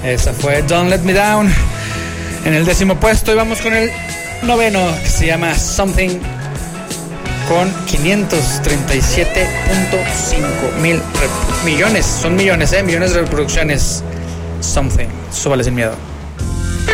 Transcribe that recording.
Esa fue Don't Let Me Down. En el 10º puesto, y vamos con el 9º, que se llama Something, con 537.5 millones. Son millones, millones de reproducciones. Something. Súbale sin miedo.